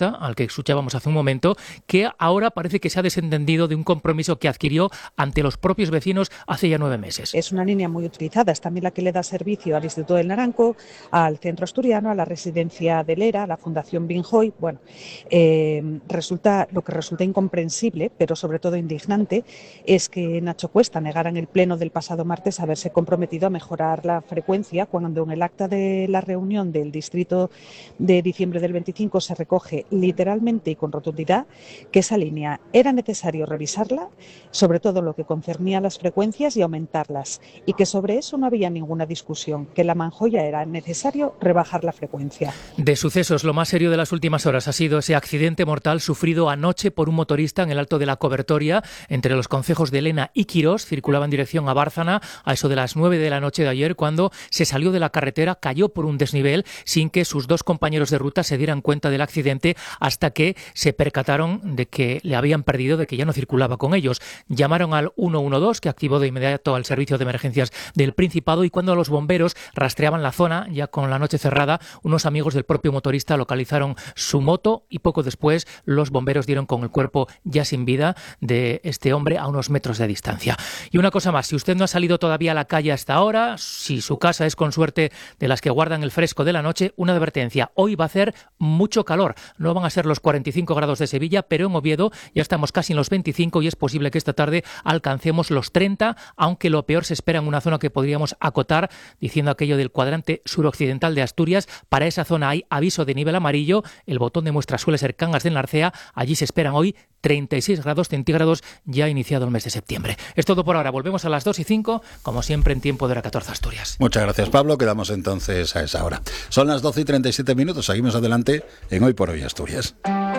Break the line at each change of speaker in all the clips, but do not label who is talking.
motorista, al que escuchábamos hace un momento, que ahora parece que se ha desentendido de un compromiso que adquirió ante los propios vecinos hace ya 9 meses.
Es una línea muy utilizada, es también la que le da servicio al Instituto del Naranco, al Centro Asturiano, a la Residencia de Lera, a la Fundación Binjoy. Bueno, lo que resulta incomprensible, pero sobre todo indignante, es que Nacho Cuesta negara en el pleno del pasado martes haberse comprometido a mejorar la frecuencia cuando en el acta de la reunión del distrito de diciembre del 25 se recoge literalmente y con rotundidad que esa línea era necesario revisarla, sobre todo lo que concernía a las frecuencias y aumentarlas, y que sobre eso no había ninguna discusión, que la manjoya era necesario rebajar la frecuencia.
De sucesos, lo más serio de las últimas horas ha sido ese accidente mortal sufrido anoche por un motorista en el Alto de la Cobertoria, entre los concejos de Lena y Quirós. Circulaba en dirección a Bárcena a eso de las 9 de la noche de ayer, cuando se salió de la carretera, cayó por un desnivel sin que sus dos compañeros de ruta se dieran cuenta del accidente, hasta que se percataron de que le habían perdido, de que ya no circulaba con ellos. Llamaron al 112, que activó de inmediato al servicio de emergencias del Principado, y cuando los bomberos rastreaban la zona, ya con la noche cerrada, unos amigos del propio motorista localizaron su moto y poco después los bomberos dieron con el cuerpo ya sin vida de este hombre a unos metros de distancia. Y una cosa más, si usted no ha salido todavía a la calle hasta ahora, si su casa es con suerte de las que guardan el fresco de la noche, una advertencia: hoy va a hacer mucho calor. No van a ser los 45 grados de Sevilla, pero en Oviedo ya estamos casi en los 25 y es posible que esta tarde alcancemos los 30, aunque lo peor se espera en una zona que podríamos acotar diciendo aquello del cuadrante suroccidental de Asturias. Para esa zona hay aviso de nivel amarillo, el botón de muestra suele ser Cangas del Narcea, allí se esperan hoy 36 grados centígrados ya iniciado el mes de septiembre. Es todo por ahora, volvemos a las 2:05, como siempre en tiempo de Hora 14 Asturias.
Muchas gracias, Pablo, quedamos entonces a esa hora. Son las 12:37, seguimos adelante en Hoy por Hoy Asturias.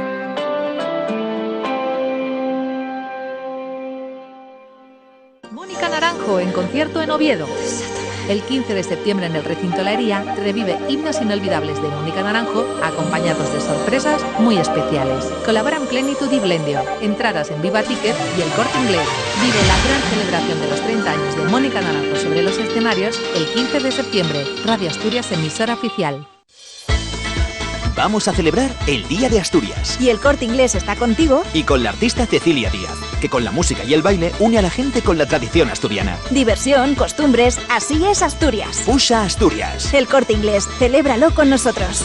Mónica Naranjo en concierto en Oviedo. El 15 de septiembre en el recinto La Hería revive himnos inolvidables de Mónica Naranjo, acompañados de sorpresas muy especiales. Colaboran Plenitud y Blendio. Entradas en Viva Ticket y El Corte Inglés. Vive la gran celebración de los 30 años de Mónica Naranjo sobre los escenarios el 15 de septiembre. Radio Asturias, emisora oficial.
Vamos a celebrar el Día de Asturias.
Y El Corte Inglés está contigo.
Y con la artista Cecilia Díaz, que con la música y el baile une a la gente con la tradición asturiana.
Diversión, costumbres, así es Asturias.
Usa Asturias.
El Corte Inglés, celébralo con nosotros.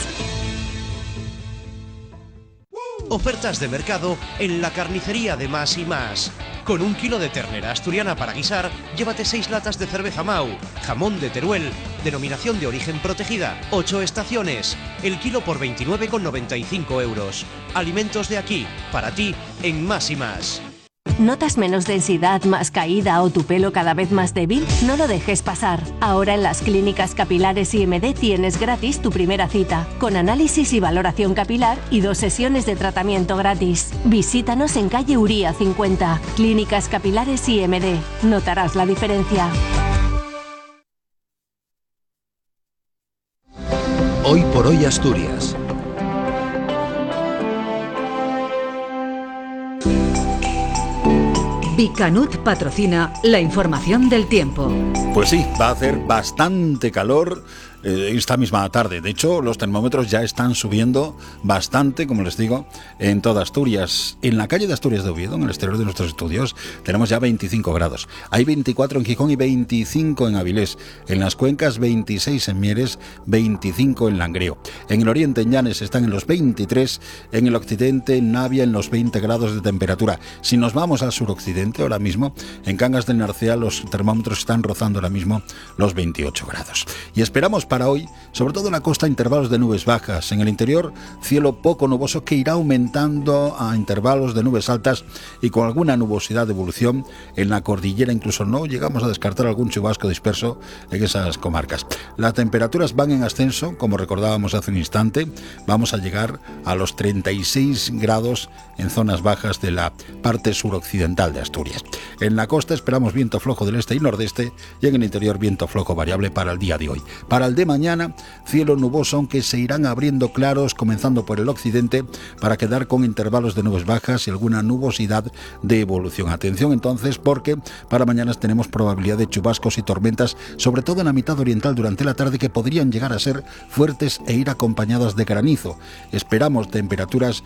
Ofertas de mercado en la carnicería de Más y Más. Con 1 kilo de ternera asturiana para guisar, llévate 6 latas de cerveza Mau, jamón de Teruel, denominación de origen protegida, 8 estaciones, el kilo por 29,95 euros. Alimentos de aquí, para ti, en Más y Más.
¿Notas menos densidad, más caída o tu pelo cada vez más débil? No lo dejes pasar. Ahora en las clínicas capilares IMD tienes gratis tu primera cita, con análisis y valoración capilar y 2 sesiones de tratamiento gratis. Visítanos en calle Uría 50. Clínicas Capilares IMD. Notarás la diferencia.
Hoy por Hoy Asturias.
Bicanut patrocina la información del tiempo.
Pues sí, va a hacer bastante calor esta misma tarde. De hecho, los termómetros ya están subiendo bastante, como les digo, en toda Asturias. En la calle de Asturias de Oviedo, en el exterior de nuestros estudios, tenemos ya 25 grados. Hay 24 en Gijón y 25 en Avilés. En las cuencas, 26 en Mieres, 25 en Langreo. En el oriente, en Llanes, están en los 23. En el occidente, en Navia, en los 20 grados de temperatura. Si nos vamos al suroccidente, ahora mismo, en Cangas del Narcea, los termómetros están rozando ahora mismo los 28 grados. Y esperamos para hoy, sobre todo en la costa, intervalos de nubes bajas. En el interior, cielo poco nuboso que irá aumentando a intervalos de nubes altas y con alguna nubosidad de evolución. En la cordillera incluso no llegamos a descartar algún chubasco disperso en esas comarcas. Las temperaturas van en ascenso, como recordábamos hace un instante. Vamos a llegar a los 36 grados en zonas bajas de la parte suroccidental de Asturias. En la costa esperamos viento flojo del este y nordeste, y en el interior viento flojo variable para el día de hoy. Para el de mañana, cielo nuboso, aunque se irán abriendo claros comenzando por el occidente para quedar con intervalos de nubes bajas y alguna nubosidad de evolución. Atención entonces, porque para mañana tenemos probabilidad de chubascos y tormentas, sobre todo en la mitad oriental durante la tarde, que podrían llegar a ser fuertes e ir acompañadas de granizo. Esperamos temperaturas